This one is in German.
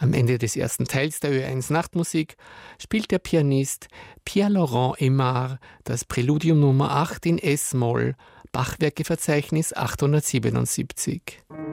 Am Ende des ersten Teils der Ö1 Nachtmusik spielt der Pianist Pierre-Laurent Aimard das Präludium Nummer 8 in S-Moll, Bachwerkeverzeichnis 877.